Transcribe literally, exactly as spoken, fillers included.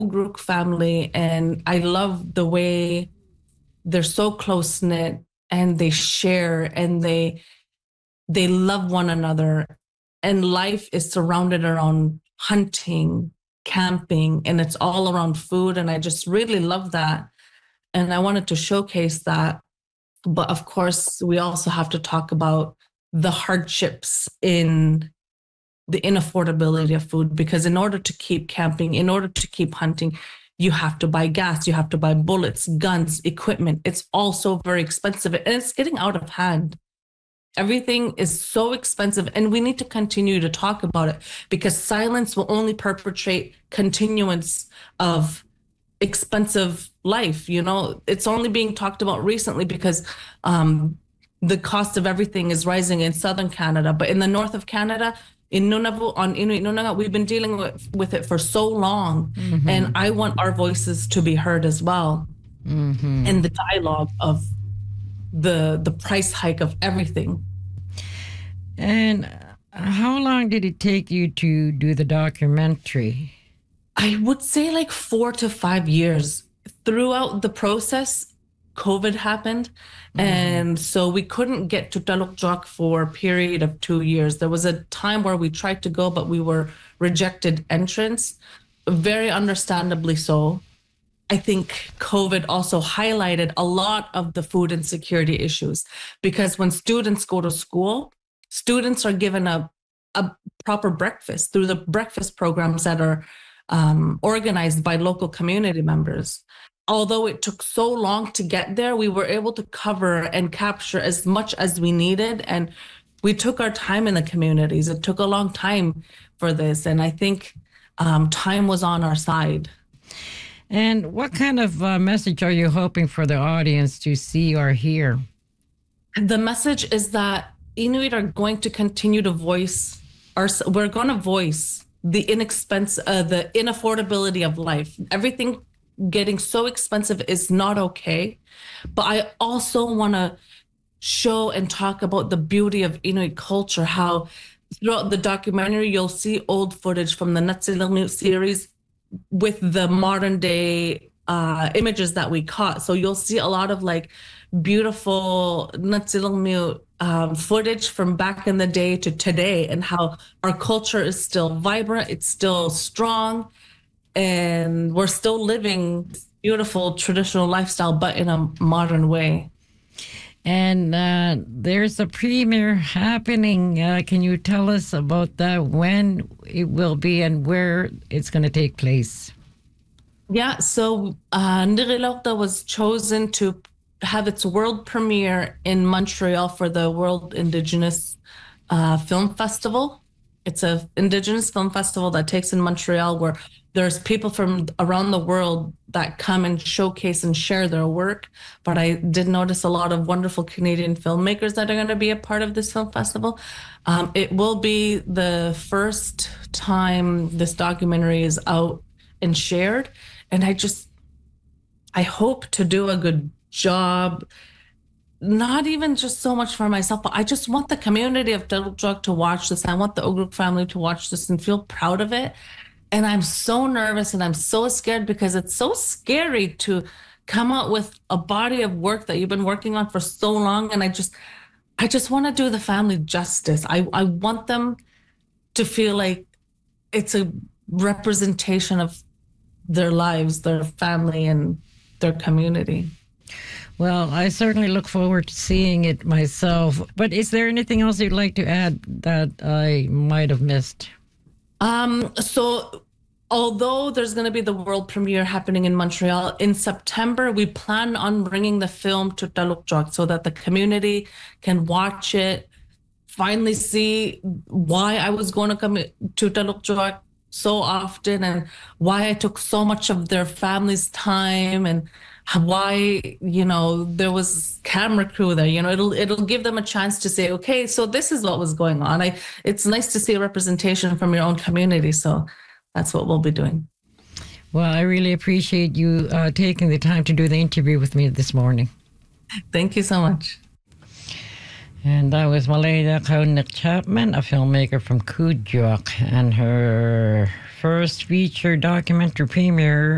Ugruk family, and I love the way they're so close knit and they share and they they love one another. And life is surrounded around hunting, camping, and it's all around food. And I just really love that. And I wanted to showcase that. But of course, we also have to talk about the hardships in the inaffordability of food, because in order to keep camping, in order to keep hunting, you have to buy gas, you have to buy bullets, guns, equipment. It's also very expensive and it's getting out of hand. Everything is so expensive, and we need to continue to talk about it, because silence will only perpetrate continuance of expensive life. You know, it's only being talked about recently because um, the cost of everything is rising in southern Canada. But in the north of Canada, in Nunavut, on Inuit Nunavut, we've been dealing with, with it for so long. Mm-hmm. And I want our voices to be heard as well. Mm-hmm. And the dialogue of the the price hike of everything. And how long did it take you to do the documentary? I would say like four to five years. Throughout the process, COVID happened. Mm-hmm. And so we couldn't get to Talukjuaq for a period of two years. There was a time where we tried to go, but we were rejected entrance, very understandably so. I think COVID also highlighted a lot of the food insecurity issues, because when students go to school, students are given a, a proper breakfast through the breakfast programs that are um, organized by local community members. Although it took so long to get there, we were able to cover and capture as much as we needed. And we took our time in the communities. It took a long time for this. And I think um, time was on our side. And what kind of uh, message are you hoping for the audience to see or hear? The message is that Inuit are going to continue to voice, our, we're going to voice the inexpense, uh, the inaffordability of life. Everything getting so expensive is not okay. But I also want to show and talk about the beauty of Inuit culture, how throughout the documentary, you'll see old footage from the Natsilagnut series with the modern day uh, images that we caught. So you'll see a lot of like beautiful Natsilagnut um, footage from back in the day to today, and how our culture is still vibrant, it's still strong, and we're still living this beautiful traditional lifestyle, but in a modern way. And uh, there's a premiere happening. Uh, can you tell us about that, when it will be and where it's going to take place? Yeah, so uh, Nirilokta was chosen to have its world premiere in Montreal for the World Indigenous uh, Film Festival. It's an Indigenous film festival that takes in Montreal, where there's people from around the world that come and showcase and share their work. But I did notice a lot of wonderful Canadian filmmakers that are going to be a part of this film festival. Um, it will be the first time this documentary is out and shared. And I just, I hope to do a good job, not even just so much for myself, but I just want the community of Talukjuaq to watch this. I want the Ugruk family to watch this and feel proud of it. And I'm so nervous and I'm so scared, because it's so scary to come out with a body of work that you've been working on for so long. And I just, I just want to do the family justice. I, I want them to feel like it's a representation of their lives, their family, and their community. Well, I certainly look forward to seeing it myself. But is there anything else you'd like to add that I might have missed? Um, so although there's going to be the world premiere happening in Montreal in September, we plan on bringing the film to Talukjuaq so that the community can watch it, finally see why I was going to come to Talukjuaq so often, and why I took so much of their family's time, and why, you know, there was camera crew there. You know, it'll it'll give them a chance to say, okay, so this is what was going on. I it's nice to see a representation from your own community. So that's what we'll be doing. Well, I really appreciate you uh, taking the time to do the interview with me this morning. Thank you so much. And that was Malaya Kaunik-Chapman, a filmmaker from Kuujjuaq, and her first feature documentary premiere